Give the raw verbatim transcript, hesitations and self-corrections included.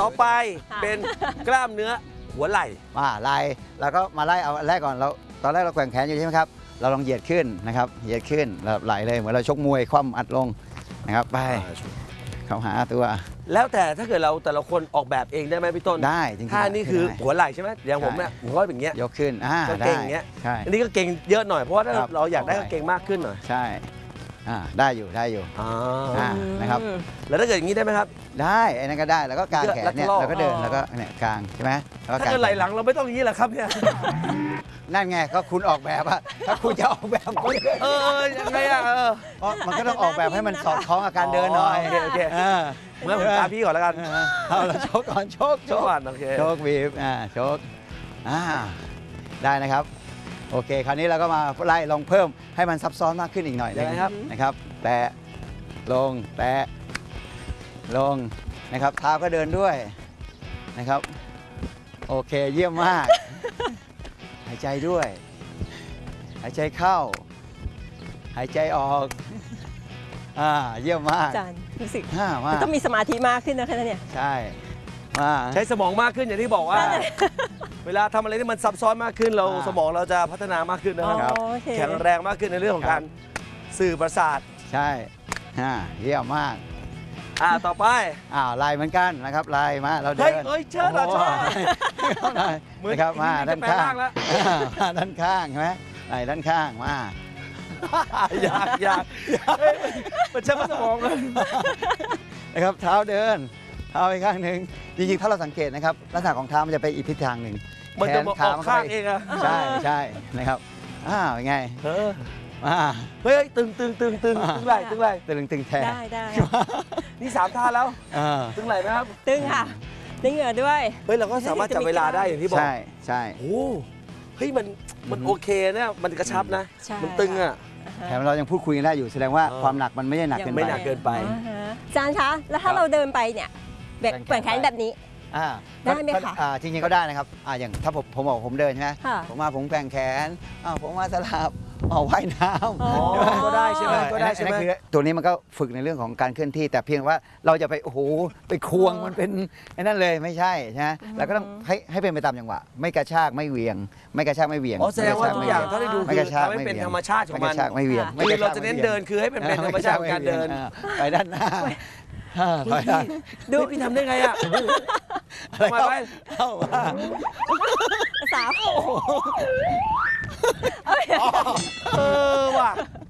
ต่อไปเป็นกล้ามเนื้อหัวไหล่อ่าไหล่แล้วก็มาไล่เอาแรกก่อนเราตอนแรกเราแกว่งแขนอยู่ใช่ไหมครับเราลองเหยียดขึ้นนะครับเหยียดขึ้นแล้วไหลเลยเหมือนเราชกมวยคว่ำอัดลงนะครับไปเข้าหาตัวแล้วแต่ถ้าเกิดเราแต่ละคนออกแบบเองได้ไหมพี่ต้นได้จริงๆท่านี่คือหัวไหล่ใช่ไหมอย่างผมเนี่ยผมก็อย่างเงี้ยยกขึ้นอ่าได้เก่งอย่างเงี้ยใช่อันนี้ก็เก่งเยอะหน่อยเพราะว่าถ้าเราอยากได้ก็เก่งมากขึ้นหน่อยใช่อ่าได้อยู่ได้อยู่อ่านะครับแล้วถ้าเกิดอย่างนี้ได้ไหมครับได้ไอ้นั่นก็ได้แล้วก็กางแขนเนี่ยแล้วก็เดินแล้วก็เนี่ยกางใช่ไหมถ้าเกิดไหล่หลังเราไม่ต้องอย่างนี้แหละครับเนี่ยนั่นไงก็คุณออกแบบอะถ้าคุณจะออกแบบคุณเออยังไงอะเพราะมันก็ต้องออกแบบให้มันสอดคล้องกับการเดินหน่อยโอเคโอเคเมื่อผมตามพี่ก่อนแล้วกันเอาเราโชกก่อนโชกโชกก่อนโอเคโชกบีบอ่าโชกอ่าได้นะครับโอเคคราวนี้เราก็มาไล่ลองเพิ่มให้มันซับซ้อนมากขึ้นอีกหน่อยนะครับนะครับแตะลงแตะลงนะครับเท้าก็เดินด้วยนะครับโอเคเยี่ยมมากหายใจด้วยหายใจเข้าหายใจออกอ่าเยี่ยมมากอาจารย์รู้สึกมันต้องมีสมาธิมากขึ้นนะคะเนี่ยใช่มาใช้สมองมากขึ้นอย่างที่บอกว่าเวลาทำอะไรที่มันซับซ้อนมากขึ้นเราสมองเราจะพัฒนามากขึ้นนะครับแข็งแรงมากขึ้นในเรื่องของการสื่อประสาทใช่อ่าเยี่ยมมากอ่าต่อไปอ้าวลายเหมือนกันนะครับลายมาเราเดินเฮ้ยเชิญเราชอบนะครับมาด้านข้างมาด้านข้างใช่ไหมไหล่ด้านข้างมาอยากอยากมันใช้สมองเลยนะครับเท้าเดินเท้าไปข้างหนึ่งจริงๆถ้าเราสังเกตนะครับลักษณะของเท้ามันจะไปอีกทิศทางหนึ่งมันจะออกข้างเองอะใช่ใช่นะครับอ้าวยังไงเฮ้ยตึงตึงตึงตึงตึงไหลตึงไหลตึงตึงแทนได้ได้นี่สามท่าแล้วตึงไหลไหมครับตึงค่ะตึงเหงื่อด้วยเฮ้ยเราก็สามารถจับเวลาได้อย่างที่บอกใช่ใช่โอ้เฮ้ยมันมันโอเคเนี่ยมันกระชับนะมันตึงอ่ะแถมเรายังพูดคุยกันได้อยู่แสดงว่าความหนักมันไม่ได้หนักเกินไปไม่หนักเกินไปอาจารย์คะแล้วถ้าเราเดินไปเนี่ยแบบแกว่งแขนแบบนี้ได้ไหมคะจริงๆก็ได้นะครับอย่างถ้าผมผมบอกผมเดินใช่ไหมผมมาผมแกว่งแขนผมมาสลับอ๋อว่ายน้ำก็ได้ใช่ไหมก็ได้ใช่ไหมตัวนี้มันก็ฝึกในเรื่องของการเคลื่อนที่แต่เพียงว่าเราจะไปโอ้โหไปควงมันเป็นไอ้นั่นเลยไม่ใช่ใช่ไหมเราก็ต้องให้ให้เป็นไปตามจังหวะไม่กระชากไม่เหวี่ยงไม่กระชากไม่เหวี่ยงอ๋อแสดงว่าทุกอย่างถ้าได้ดูคือทำให้เป็นธรรมชาติของมันไม่เหวี่ยงคือเราจะเน้นเดินคือให้เป็นธรรมชาติของการเดินไปด้านหน้าดูพี่ทำได้ไงอ่ะมาไปสาวเออว่ะ